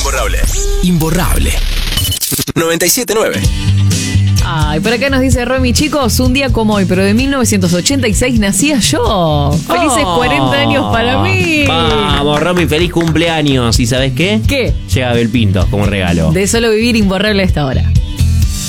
Imborrable. Imborrable. 97.9. Ay, por acá nos dice Romy, chicos, un día como hoy, pero de 1986 nacía yo. Felices 40 años para mí. Vamos, Romy, feliz cumpleaños. ¿Y sabes qué? ¿Qué? Llega Abel Pintos como regalo. De solo vivir imborrable a esta hora.